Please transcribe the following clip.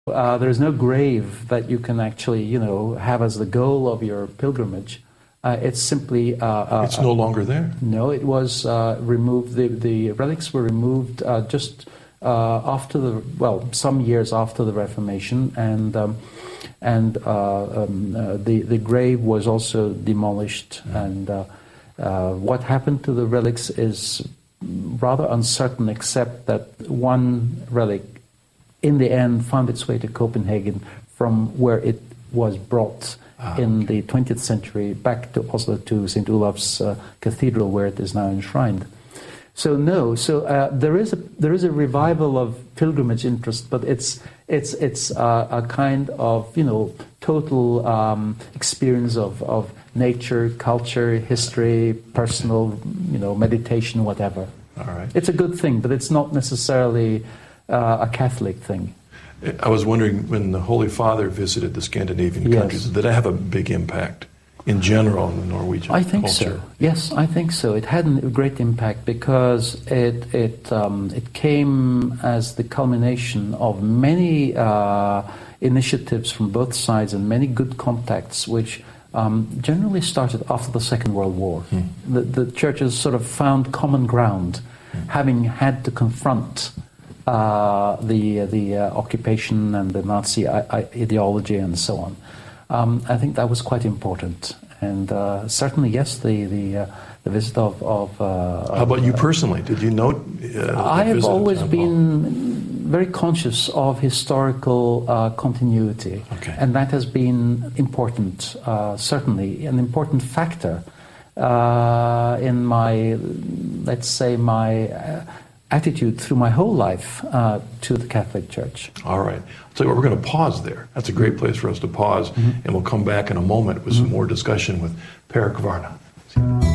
There is no grave that you can actually, have as the goal of your pilgrimage. It's simply... it's no longer there? No, it was removed. The relics were removed just after some years after the Reformation, and the grave was also demolished. And what happened to the relics is rather uncertain, except that one relic in the end found its way to Copenhagen from where it was brought in the 20th century back to Oslo, to St. Olav's Cathedral, where it is now enshrined. So there is a revival of pilgrimage interest, but it's a kind of total experience of nature, culture, history, personal meditation, whatever. All right. It's a good thing, but it's not necessarily a Catholic thing. I was wondering, when the Holy Father visited the Scandinavian countries, did it have a big impact in general in the Norwegian culture? I think so. Yes, I think so. It had a great impact because it came as the culmination of many initiatives from both sides and many good contacts, which generally started after the Second World War. The churches sort of found common ground, having had to confront the occupation and the Nazi ideology and so on. I think that was quite important, and certainly, yes, the visit of. How about you personally? Did you note? I have always been very conscious of historical continuity, and that has been important. Certainly, an important factor in my, let's say, my attitude through my whole life to the Catholic Church. All right. I'll tell you what, we're going to pause there. That's a great place for us to pause, and we'll come back in a moment with some more discussion with Per Kvarna.